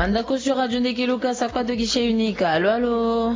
Mandako sur Radio Ndekeluka, ça quoi de guichet unique? Allô, allô?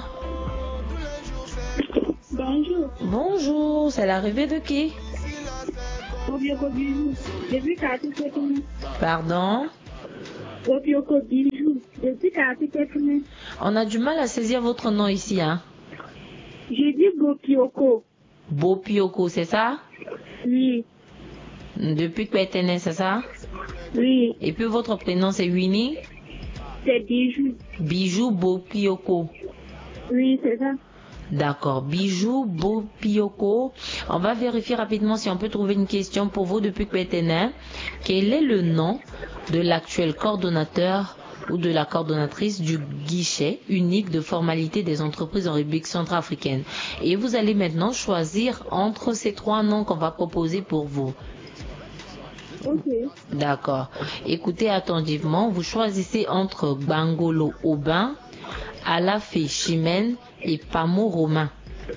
Bonjour. Bonjour, c'est l'arrivée de qui? Obioko Bijou. Depuis Kati. Pardon? Obioko Bijou. Depuis Kati. On a du mal à saisir votre nom ici, hein? J'ai dit Bopioko. Bopioko, c'est ça? Oui. Depuis Kwetene, c'est ça? Oui. Et puis votre prénom c'est Winnie? C'est Bijou. Bijou Bopioko. Oui, c'est ça. D'accord, Bijou Bopioko. On va vérifier rapidement si on peut trouver une question pour vous depuis Kwetene. Quel est le nom de l'actuel coordonnateur ou de la coordonnatrice du guichet unique de formalité des entreprises en République centrafricaine? Et vous allez maintenant choisir entre ces trois noms qu'on va proposer pour vous. Ok. D'accord. Écoutez attentivement, vous choisissez entre Bangolo Aubin, Alafé Chimène et Pamo Romain.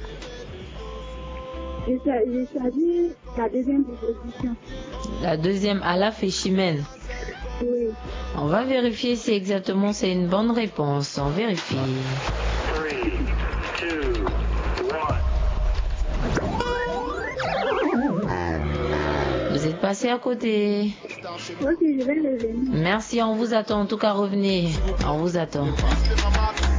J'ai choisi la deuxième proposition. La deuxième, Alafé Chimène. Oui. On va vérifier si exactement c'est une bonne réponse. On vérifie. 3, 2, 1. Vous êtes passé à côté. Ok, je vais le venir. Merci, on vous attend. En tout cas, revenez. On vous attend.